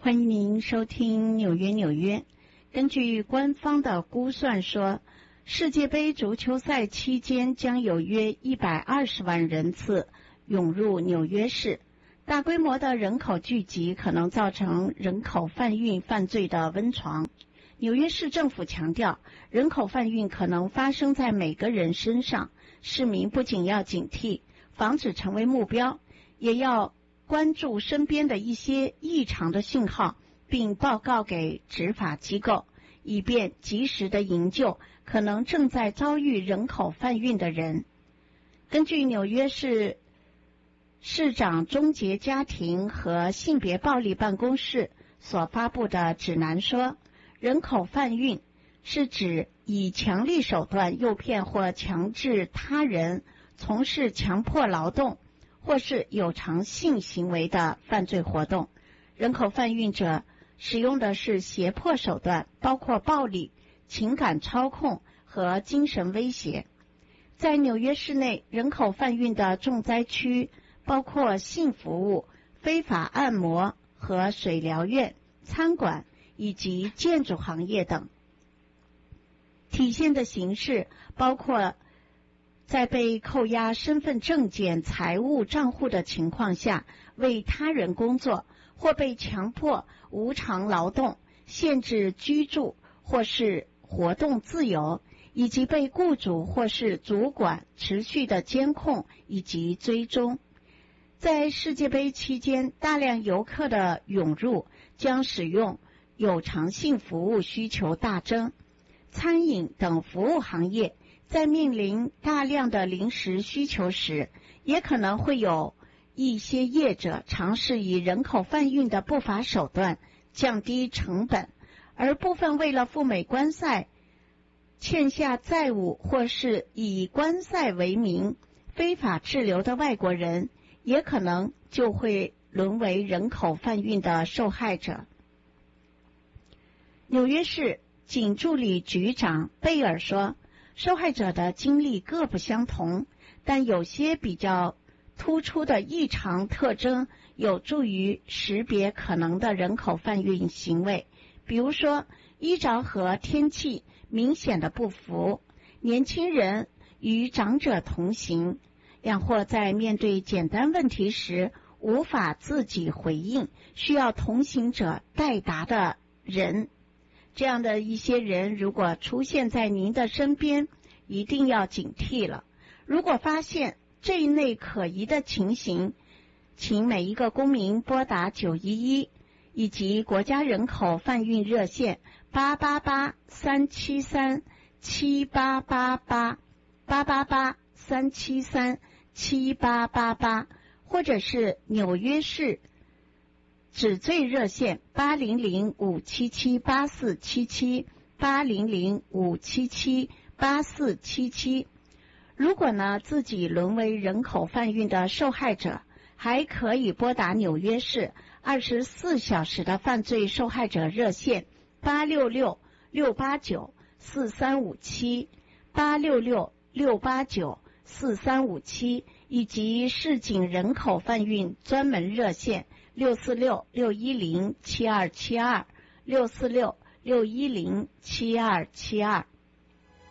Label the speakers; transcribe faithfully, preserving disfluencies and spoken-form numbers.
Speaker 1: 欢迎您收听纽约纽约。根据官方的估算说，世界杯足球赛期间将有约一百二十万人次涌入纽约市，大规模的人口聚集可能造成人口贩运犯罪的温床。纽约市政府强调，人口贩运可能发生在每个人身上，市民不仅要警惕，防止成为目标，也要关注身边的一些异常的信号，并报告给执法机构，以便及时的营救可能正在遭遇人口贩运的人。根据纽约市市长终结家庭和性别暴力办公室所发布的指南说，人口贩运是指以强力手段诱骗或强制他人从事强迫劳动或是有偿性行为的犯罪活动。人口贩运者使用的是胁迫手段，包括暴力、情感操控和精神威胁。在纽约市内，人口贩运的重灾区包括性服务、非法按摩和水疗院、餐馆以及建筑行业等。体现的形式包括在被扣押身份证件、财务账户的情况下为他人工作，或被强迫无偿劳动、限制居住或是活动自由，以及被雇主或是主管持续的监控以及追踪。在世界杯期间，大量游客的涌入将使用有偿性服务需求大增，餐饮等服务行业在面临大量的临时需求时，也可能会有一些业者尝试以人口贩运的不法手段降低成本，而部分为了赴美观赛欠下债务或是以观赛为名非法滞留的外国人，也可能就会沦为人口贩运的受害者。纽约市警助理局长贝尔说，受害者的经历各不相同，但有些比较突出的异常特征有助于识别可能的人口贩运行为，比如说衣着和天气明显的不符，年轻人与长者同行，然或在面对简单问题时无法自己回应，需要同行者代答的人。这样的一些人如果出现在您的身边，一定要警惕了。如果发现这一类可疑的情形，请每一个公民拨打九一一以及国家人口贩运热线八八八三七三七八八八八八八三七三七八八八，或者是纽约市指罪热线八零零五七七八四七七八零零五七七八四七七。如果呢自己沦为人口贩运的受害者，还可以拨打纽约市二十四小时的犯罪受害者热线八六六六八九四三五七八六六六八九四三五七，以及市警人口贩运专门热线六四六六一零七二七二六四六六一零七二七二。